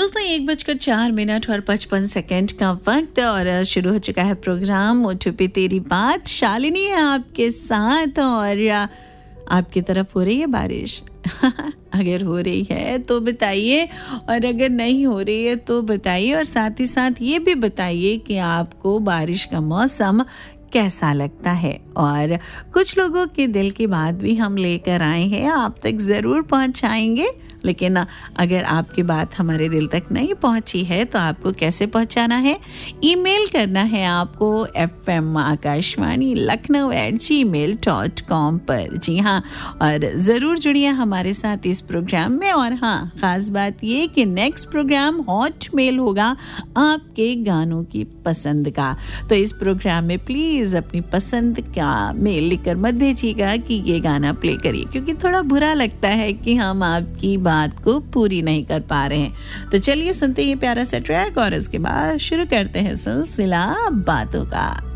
दोस्तों 1:04 और 55 का वक्त और शुरू हो चुका है प्रोग्राम मुट्ठी पे तेरी बात। शालिनी है आपके साथ और आपकी तरफ हो रही है बारिश? अगर हो रही है तो बताइए और अगर नहीं हो रही है तो बताइए और साथ ही साथ ये भी बताइए कि आपको बारिश का मौसम कैसा लगता है। और कुछ लोगों के दिल की बात भी हम लेकर आए हैं, आप तक ज़रूर पहुंचाएंगे। लेकिन अगर आपकी बात हमारे दिल तक नहीं पहुंची है तो आपको कैसे पहुंचाना है? ईमेल करना है आपको fmakashvani.lucknow@gmail.com पर। जी हाँ, और ज़रूर जुड़िए हमारे साथ इस प्रोग्राम में। और हाँ, ख़ास बात ये कि नेक्स्ट प्रोग्राम हॉट मेल होगा आपके गानों की पसंद का। तो इस प्रोग्राम में प्लीज़ अपनी पसंद का मेल लिखकर मत भेजिएगा कि ये गाना प्ले करिए, क्योंकि थोड़ा बुरा लगता है कि हम आपकी बात को पूरी नहीं कर पा रहे हैं। तो चलिए सुनते हैं ये प्यारा सा ट्रैक और इसके बाद शुरू करते हैं सिलसिला बातों का।